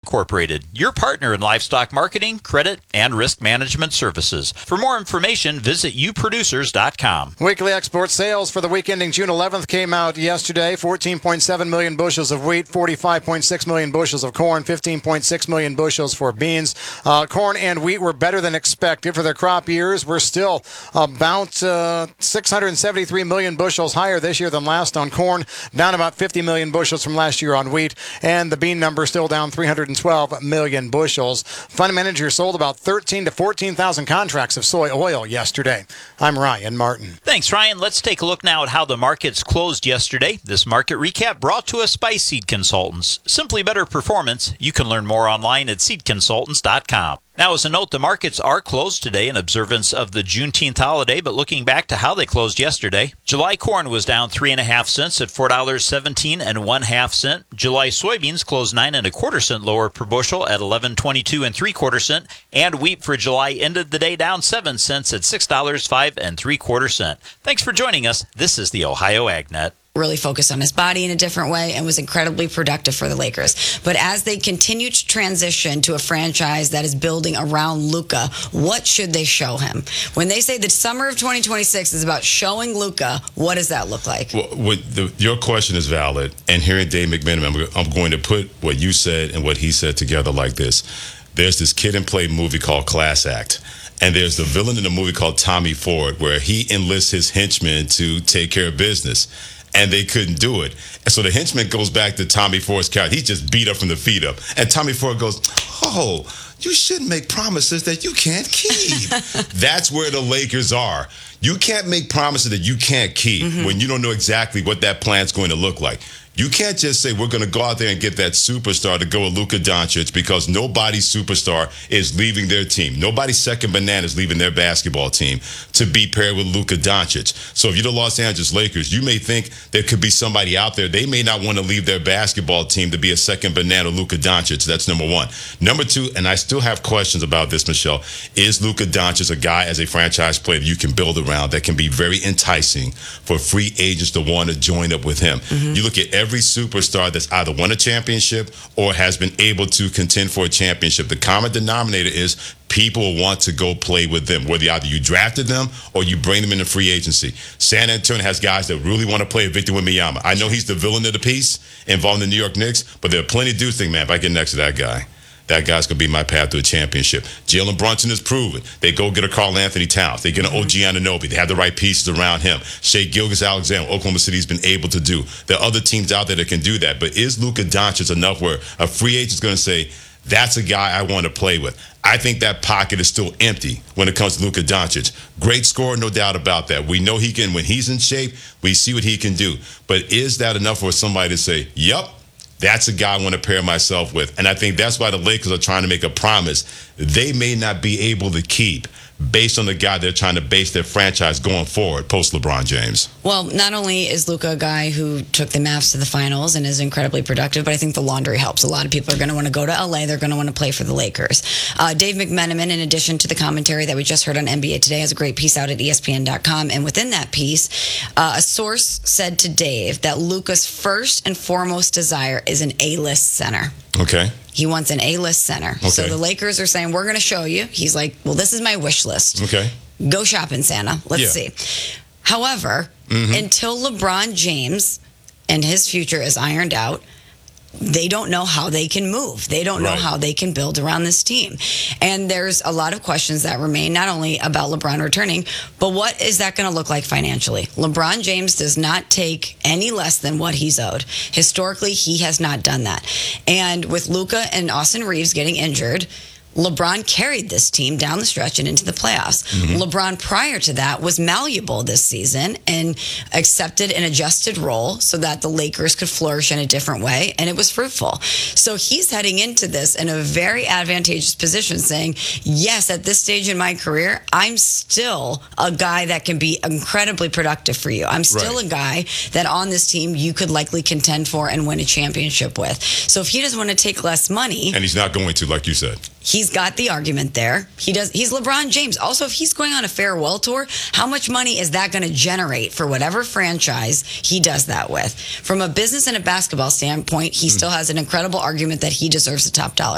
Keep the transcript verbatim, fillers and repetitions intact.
Incorporated, your partner in livestock marketing, credit, and risk management services. For more information, visit you producers dot com. Weekly export sales for the week ending June eleventh came out yesterday. fourteen point seven million bushels of wheat, forty-five point six million bushels of corn, fifteen point six million bushels for beans. Uh, corn and wheat were better than expected for their crop years. We're still about uh, six hundred seventy-three million bushels higher this year than last on corn, down about fifty million bushels from last year on wheat, and the bean number still down three hundred twelve million bushels. Fund manager sold about thirteen to fourteen thousand contracts of soy oil yesterday. I'm Ryan Martin. Thanks, Ryan. Let's take a look now at how the markets closed yesterday. This market recap brought to us by Seed Consultants. Simply better performance. You can learn more online at seed consultants dot com. Now, as a note, the markets are closed today in observance of the Juneteenth holiday, but looking back to how they closed yesterday, July corn was down three and a half cents at four dollars and seventeen and one half cent. July soybeans closed nine and a quarter cent lower per bushel at eleven twenty-two and three quarter cent, and wheat for July ended the day down seven cents at six dollars five and three quarter cent. Thanks for joining us. This is the Ohio AgNet. Really focused on his body in a different way and was incredibly productive for the Lakers. But as they continue to transition to a franchise that is building around Luka, what should they show him? When they say the summer of twenty twenty-six is about showing Luka, what does that look like? Well, what the, your question is valid. And here at Dave McMenamin, I'm, I'm going to put what you said and what he said together like this. There's this Kid and Play movie called Class Act. And there's the villain in the movie called Tommy Ford, where he enlists his henchmen to take care of business. And they couldn't do it. And so the henchman goes back to Tommy Ford's character. He's just beat up from the feet up. And Tommy Ford goes, oh, you shouldn't make promises that you can't keep. That's where the Lakers are. You can't make promises that you can't keep mm-hmm. when you don't know exactly what that plan's going to look like. You can't just say we're going to go out there and get that superstar to go with Luka Doncic, because nobody's superstar is leaving their team. Nobody's second banana is leaving their basketball team to be paired with Luka Doncic. So if you're the Los Angeles Lakers, you may think there could be somebody out there. They may not want to leave their basketball team to be a second banana Luka Doncic. That's number one. Number two, and I still have questions about this, Michelle, is Luka Doncic a guy as a franchise player that you can build around that can be very enticing for free agents to want to join up with him? Mm-hmm. You look at every superstar that's either won a championship or has been able to contend for a championship. The common denominator is people want to go play with them, whether either you drafted them or you bring them into free agency. San Antonio has guys that really want to play with Victor Wembanyama. I know he's the villain of the piece involved in the New York Knicks, but there are plenty of dudes think, man, if I get next to that guy, that guy's going to be my path to a championship. Jalen Brunson has proven. They go get a Karl Anthony Towns. They get an O G Anunoby. They have the right pieces around him. Shai Gilgeous-Alexander, Oklahoma City's been able to do. There are other teams out there that can do that. But is Luka Doncic enough where a free agent's going to say, that's a guy I want to play with? I think that pocket is still empty when it comes to Luka Doncic. Great scorer, no doubt about that. We know he can, when he's in shape, we see what he can do. But is that enough for somebody to say, yup, that's a guy I want to pair myself with? And I think that's why the Lakers are trying to make a promise they may not be able to keep based on the guy they're trying to base their franchise going forward post LeBron James. Well, not only is Luka a guy who took the Mavs to the finals and is incredibly productive, but I think the laundry helps. A lot of people are going to want to go to L A. They're going to want to play for the Lakers. Uh, Dave McMenamin, in addition to the commentary that we just heard on N B A Today, has a great piece out at E S P N dot com. And within that piece, uh, a source said to Dave that Luka's first and foremost desire is an A-list center. Okay. He wants an A-list center. Okay. So the Lakers are saying, we're going to show you. He's like, well, this is my wish list. Okay. Go shopping, Santa. Let's Yeah. see. However, mm-hmm. until LeBron James and his future is ironed out, they don't know how they can move. They don't know Right. how they can build around this team. And there's a lot of questions that remain, not only about LeBron returning, but what is that going to look like financially? LeBron James does not take any less than what he's owed. Historically, he has not done that. And with Luka and Austin Reeves getting injured, LeBron carried this team down the stretch and into the playoffs. Mm-hmm. LeBron, prior to that, was malleable this season and accepted an adjusted role so that the Lakers could flourish in a different way, and it was fruitful. So he's heading into this in a very advantageous position, saying, yes, at this stage in my career, I'm still a guy that can be incredibly productive for you. I'm still Right. a guy that on this team you could likely contend for and win a championship with. So if he doesn't want to take less money... And he's not going to, like you said. He's got the argument there. He does. He's LeBron James. Also, if he's going on a farewell tour, how much money is that going to generate for whatever franchise he does that with? From a business and a basketball standpoint, he mm. still has an incredible argument that he deserves the top dollar.